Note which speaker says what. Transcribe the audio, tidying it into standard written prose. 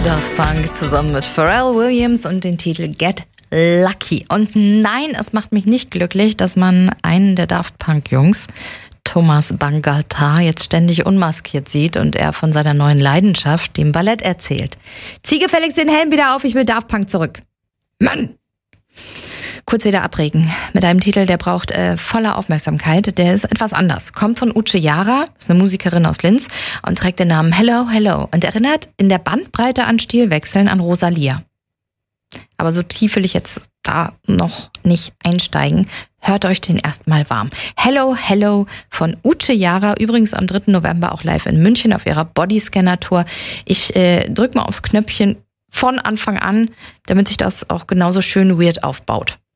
Speaker 1: Daft Punk zusammen mit Pharrell Williams und den Titel Get Lucky. Und nein, es macht mich nicht glücklich, dass man einen der Daft Punk-Jungs, Thomas Bangalter, jetzt ständig unmaskiert sieht und er von seiner neuen Leidenschaft, dem Ballett, erzählt. Zieh gefälligst den Helm wieder auf, ich will Daft Punk zurück. Mann! Kurz wieder abregen. Mit einem Titel, der braucht voller Aufmerksamkeit. Der ist etwas anders. Kommt von Uche Jara, ist eine Musikerin aus Linz und trägt den Namen Hello, Hello und erinnert in der Bandbreite an Stilwechseln an Rosalia. Aber so tief will ich jetzt da noch nicht einsteigen. Hört euch den erstmal warm. Hello, Hello von Uche Jara, übrigens am 3. November auch live in München auf ihrer Bodyscanner-Tour. Ich drück mal aufs Knöpfchen von Anfang an, damit sich das auch genauso schön weird aufbaut.